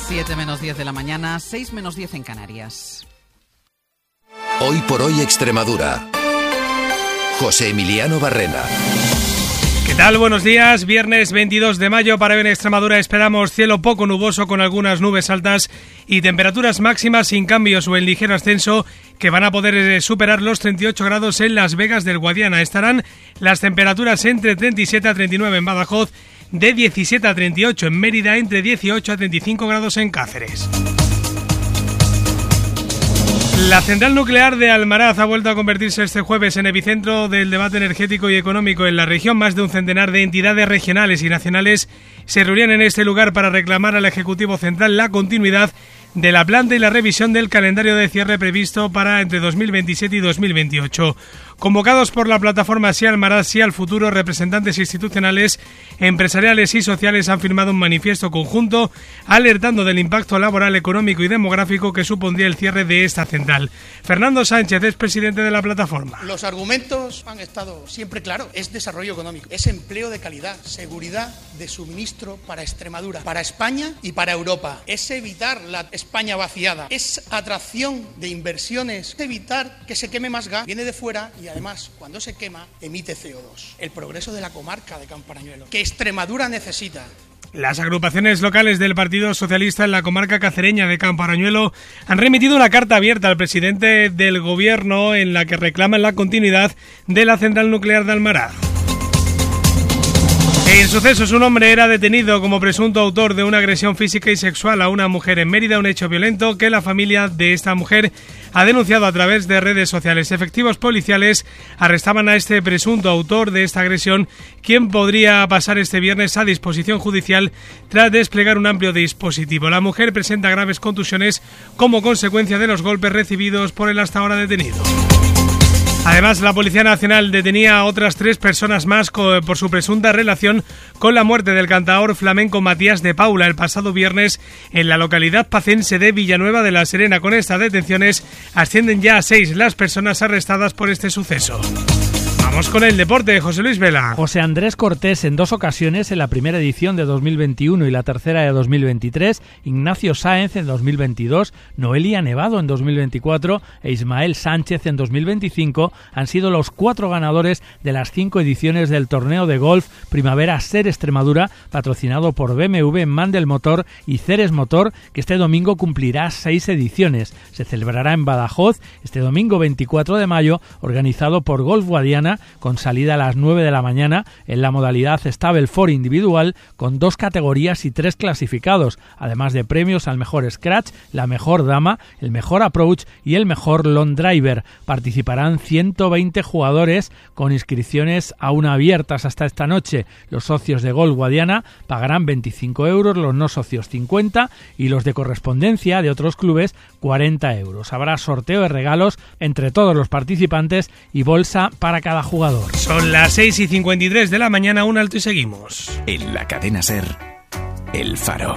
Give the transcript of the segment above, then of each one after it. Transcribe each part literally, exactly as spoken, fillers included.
siete menos diez de la mañana, seis menos diez en Canarias. Hoy por hoy Extremadura. José Emiliano Barrena. ¿Qué tal? Buenos días. Viernes veintidós de mayo. Para hoy en Extremadura esperamos cielo poco nuboso con algunas nubes altas y temperaturas máximas sin cambios o en ligero ascenso que van a poder superar los treinta y ocho grados en Las Vegas del Guadiana. Estarán las temperaturas entre treinta y siete a treinta y nueve en Badajoz, de diecisiete a treinta y ocho en Mérida, entre dieciocho a treinta y cinco grados en Cáceres. La central nuclear de Almaraz ha vuelto a convertirse este jueves en epicentro del debate energético y económico en la región. Más de un centenar de entidades regionales y nacionales se reunían en este lugar para reclamar al Ejecutivo Central la continuidad de la planta y la revisión del calendario de cierre previsto para entre dos mil veintisiete y dos mil veintiocho. Convocados por la plataforma Sí Almaraz, Sí al Futuro, representantes institucionales, empresariales y sociales han firmado un manifiesto conjunto alertando del impacto laboral, económico y demográfico que supondría el cierre de esta central. Fernando Sánchez es presidente de la plataforma. Los argumentos han estado siempre claros. Es desarrollo económico, es empleo de calidad, seguridad de suministro para Extremadura, para España y para Europa. Es evitar la España vaciada, es atracción de inversiones, es evitar que se queme más gas, viene de fuera y además cuando se quema emite C O dos. El progreso de la comarca de Camparañuelo, que Extremadura necesita. Las agrupaciones locales del Partido Socialista en la comarca cacereña de Camparañuelo han remitido una carta abierta al presidente del Gobierno en la que reclaman la continuidad de la central nuclear de Almaraz. En sucesos, un hombre era detenido como presunto autor de una agresión física y sexual a una mujer en Mérida, un hecho violento que la familia de esta mujer ha denunciado a través de redes sociales. Efectivos policiales arrestaban a este presunto autor de esta agresión, quien podría pasar este viernes a disposición judicial tras desplegar un amplio dispositivo. La mujer presenta graves contusiones como consecuencia de los golpes recibidos por el hasta ahora detenido. Además, la Policía Nacional detenía a otras tres personas más por su presunta relación con la muerte del cantaor flamenco Matías de Paula el pasado viernes en la localidad pacense de Villanueva de la Serena. Con estas detenciones ascienden ya a seis las personas arrestadas por este suceso. Vamos con el deporte, José Luis Vela. José Andrés Cortés en dos ocasiones, en la primera edición de dos mil veintiuno y la tercera de dos mil veintitrés, Ignacio Sáenz en dos mil veintidós, Noelia Nevado en dos mil veinticuatro e Ismael Sánchez en dos mil veinticinco han sido los cuatro ganadores de las cinco ediciones del torneo de golf Primavera Ser Extremadura, patrocinado por B M W, Mandel Motor y Ceres Motor, que este domingo cumplirá seis ediciones. Se celebrará en Badajoz este domingo veinticuatro de mayo, organizado por Golf Guadiana, con salida a las nueve de la mañana en la modalidad Stable Four individual, con dos categorías y tres clasificados, además de premios al mejor scratch, la mejor dama, el mejor approach y el mejor long driver. Participarán ciento veinte jugadores con inscripciones aún abiertas hasta esta noche. Los socios de Golf Guadiana pagarán veinticinco euros, los no socios cincuenta y los de correspondencia de otros clubes cuarenta euros. Habrá sorteo de regalos entre todos los participantes y bolsa para cada jugador. Son las seis y cincuenta y tres de la mañana, un alto y seguimos. En la cadena SER, El Faro,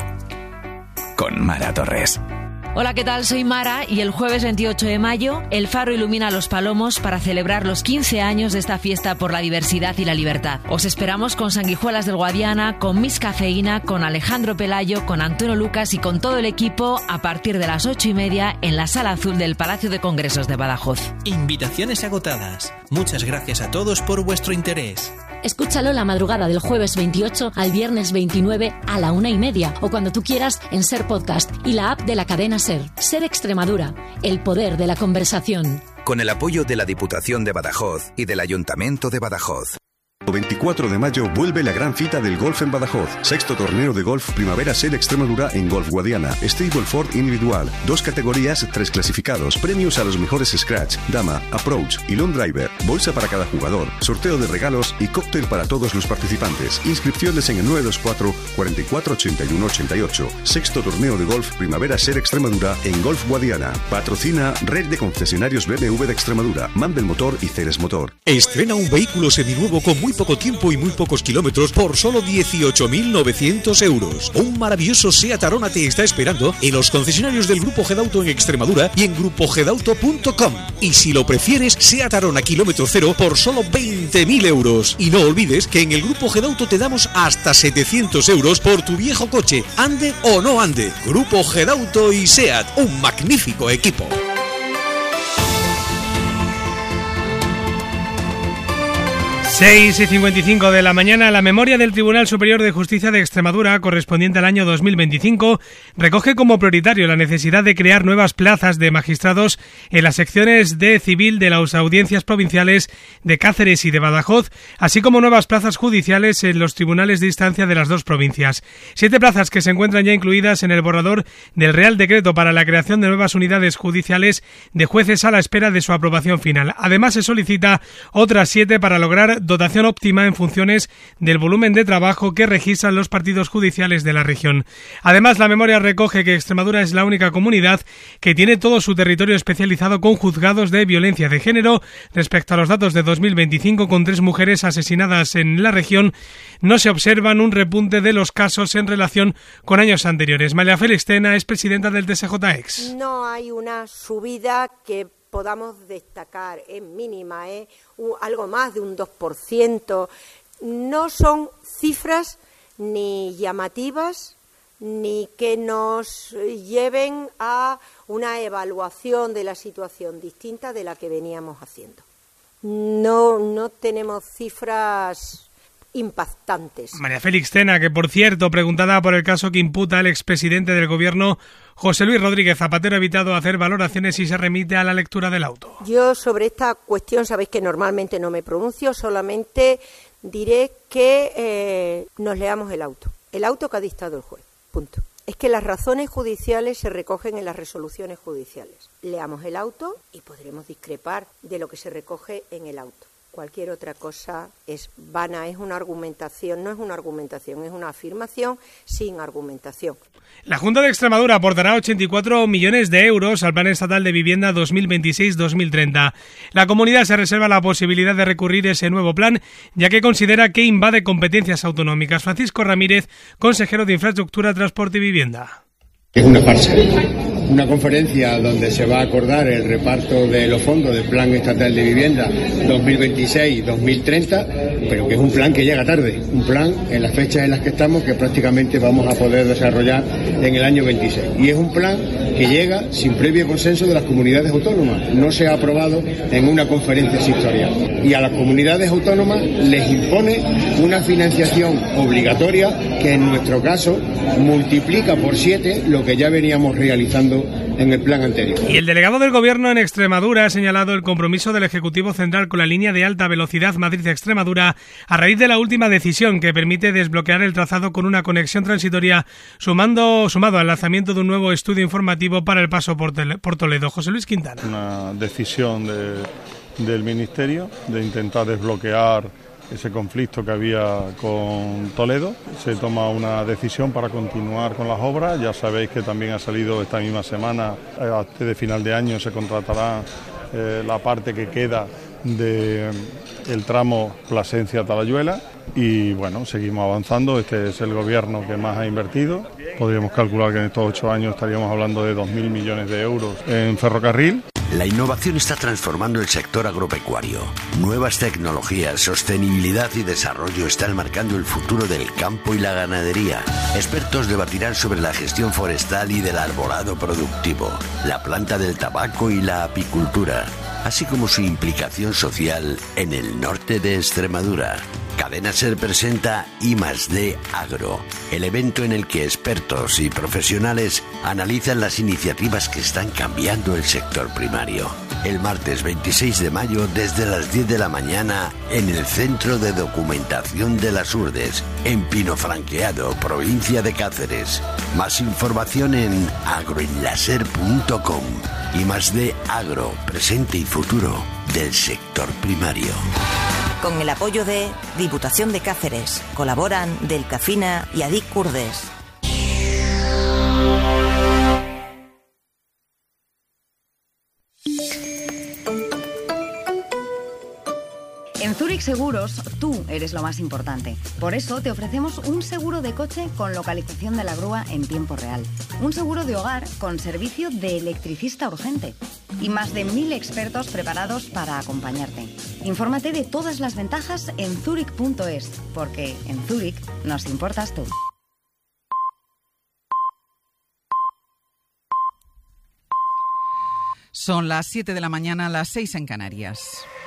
con Mara Torres. Hola, ¿qué tal? Soy Mara y el jueves veintiocho de mayo El Faro ilumina Los Palomos para celebrar los quince años de esta fiesta por la diversidad y la libertad. Os esperamos con Sanguijuelas del Guadiana, con Miss Cafeína, con Alejandro Pelayo, con Antonio Lucas y con todo el equipo a partir de las ocho y media en la Sala Azul del Palacio de Congresos de Badajoz. Invitaciones agotadas. Muchas gracias a todos por vuestro interés. Escúchalo la madrugada del jueves veintiocho al viernes veintinueve a la una y media o cuando tú quieras en SER Podcast y la app de la cadena SER. SER Extremadura, el poder de la conversación. Con el apoyo de la Diputación de Badajoz y del Ayuntamiento de Badajoz. veinticuatro de mayo vuelve la gran cita del golf en Badajoz. Sexto torneo de golf Primavera Ser Extremadura en Golf Guadiana. Stable Ford individual. Dos categorías, tres clasificados. Premios a los mejores scratch, dama, approach y long driver. Bolsa para cada jugador. Sorteo de regalos y cóctel para todos los participantes. Inscripciones en el nueve dos cuatro, cuatro cuatro ocho uno ocho ocho. Sexto torneo de golf Primavera Ser Extremadura en Golf Guadiana. Patrocina Red de Concesionarios B M W de Extremadura, Mandel Motor y Ceres Motor. Estrena un vehículo seminuevo con muy poco tiempo y muy pocos kilómetros por solo dieciocho mil novecientos euros. Un maravilloso SEAT Arona te está esperando en los concesionarios del Grupo Gedauto en Extremadura y en grupo gedauto punto com. Y si lo prefieres, SEAT Arona kilómetro cero por solo veinte mil euros. Y no olvides que en el Grupo Gedauto te damos hasta setecientos euros por tu viejo coche, ande o no ande. Grupo Gedauto y SEAT, un magnífico equipo. seis y cincuenta y cinco de la mañana, la memoria del Tribunal Superior de Justicia de Extremadura, correspondiente al año dos mil veinticinco, recoge como prioritario la necesidad de crear nuevas plazas de magistrados en las secciones de civil de las audiencias provinciales de Cáceres y de Badajoz, así como nuevas plazas judiciales en los tribunales de instancia de las dos provincias. Siete plazas que se encuentran ya incluidas en el borrador del Real Decreto para la creación de nuevas unidades judiciales de jueces a la espera de su aprobación final. Además, se solicita otras siete para lograr dotación óptima en funciones del volumen de trabajo que registran los partidos judiciales de la región. Además, la memoria recoge que Extremadura es la única comunidad que tiene todo su territorio especializado con juzgados de violencia de género. Respecto a los datos de dos mil veinticinco, con tres mujeres asesinadas en la región, no se observan un repunte de los casos en relación con años anteriores. María Félix Tena es presidenta del T S J Ex. No hay una subida que podamos destacar, es mínima, es un, algo más de un dos por ciento. No son cifras ni llamativas ni que nos lleven a una evaluación de la situación distinta de la que veníamos haciendo. No, no tenemos cifras impactantes. María Félix Tena, que por cierto, preguntada por el caso que imputa al expresidente del Gobierno, José Luis Rodríguez Zapatero, ha evitado hacer valoraciones y se remite a la lectura del auto. Yo sobre esta cuestión sabéis que normalmente no me pronuncio, solamente diré que eh, nos leamos el auto, el auto que ha dictado el juez, punto. Es que las razones judiciales se recogen en las resoluciones judiciales. Leamos el auto y podremos discrepar de lo que se recoge en el auto. Cualquier otra cosa es vana, es una argumentación, no es una argumentación, es una afirmación sin argumentación. La Junta de Extremadura aportará ochenta y cuatro millones de euros al Plan Estatal de Vivienda dos mil veintiséis dos mil treinta. La comunidad se reserva la posibilidad de recurrir ese nuevo plan, ya que considera que invade competencias autonómicas. Francisco Ramírez, consejero de Infraestructura, Transporte y Vivienda. Es una farsa. Una conferencia donde se va a acordar el reparto de los fondos del Plan Estatal de Vivienda dos mil veintiséis dos mil treinta, pero que es un plan que llega tarde, un plan en las fechas en las que estamos que prácticamente vamos a poder desarrollar en el año veintiséis. Y es un plan que llega sin previo consenso de las comunidades autónomas, no se ha aprobado en una conferencia sectorial. Y a las comunidades autónomas les impone una financiación obligatoria que en nuestro caso multiplica por siete lo que ya veníamos realizando en el plan anterior. Y el delegado del Gobierno en Extremadura ha señalado el compromiso del Ejecutivo Central con la línea de alta velocidad Madrid-Extremadura a raíz de la última decisión que permite desbloquear el trazado con una conexión transitoria sumando, sumado al lanzamiento de un nuevo estudio informativo para el paso por, tele, por Toledo. José Luis Quintana. Una decisión de, del Ministerio de intentar desbloquear ese conflicto que había con Toledo. Se toma una decisión para continuar con las obras. Ya sabéis que también ha salido esta misma semana, antes de final de año se contratará eh, la parte que queda del tramo Plasencia-Talayuela y bueno, seguimos avanzando. Este es el gobierno que más ha invertido. Podríamos calcular que en estos ocho años estaríamos hablando de dos mil millones de euros en ferrocarril. La innovación está transformando el sector agropecuario. Nuevas tecnologías, sostenibilidad y desarrollo están marcando el futuro del campo y la ganadería. Expertos debatirán sobre la gestión forestal y del arbolado productivo, la planta del tabaco y la apicultura, así como su implicación social en el norte de Extremadura. Cadena SER presenta I más D Agro, el evento en el que expertos y profesionales analizan las iniciativas que están cambiando el sector primario. El martes veintiséis de mayo desde las diez de la mañana en el Centro de Documentación de las Urdes, en Pinofranqueado, provincia de Cáceres. Más información en agroenlaser punto com. I más D Agro, presente y futuro del sector primario. Con el apoyo de Diputación de Cáceres, colaboran Delcafina y Adic Urdes. En Zurich Zurich Seguros, tú eres lo más importante. Por eso te ofrecemos un seguro de coche con localización de la grúa en tiempo real. Un seguro de hogar con servicio de electricista urgente. Y más de mil expertos preparados para acompañarte. Infórmate de todas las ventajas en zurich punto es, porque en Zurich nos importas tú. Son las siete de la mañana, las seis en Canarias.